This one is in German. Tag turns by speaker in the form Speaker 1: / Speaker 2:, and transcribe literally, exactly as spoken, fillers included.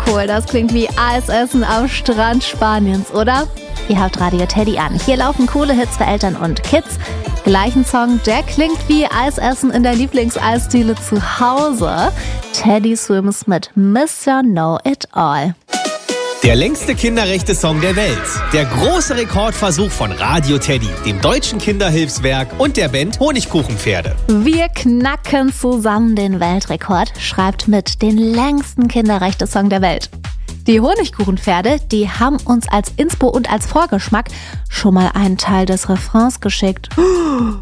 Speaker 1: cool. Das klingt wie Eisessen am Strand Spaniens, oder? Ihr habt Radio Teddy an. Hier laufen coole Hits für Eltern und Kids. Gleichen Song, der klingt wie Eisessen in der Lieblingseisdiele zu Hause. Teddy Swims mit Mister Know-It-All.
Speaker 2: Der längste Kinderrechte-Song der Welt. Der große Rekordversuch von Radio Teddy, dem Deutschen Kinderhilfswerk und der Band Honigkuchenpferde.
Speaker 1: Wir knacken zusammen den Weltrekord. Schreibt mit, den längsten Kinderrechte-Song der Welt. Die Honigkuchenpferde, die haben uns als Inspo und als Vorgeschmack schon mal einen Teil des Refrains geschickt.